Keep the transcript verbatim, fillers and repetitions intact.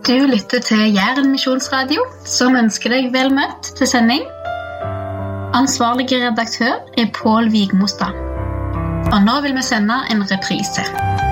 Du lytter til Jæren Misjonsradio, som ønsker deg vel møtt til sending. Ansvarlige redaktør er Pål Vigmostad. Og nå vil vi sende en reprise.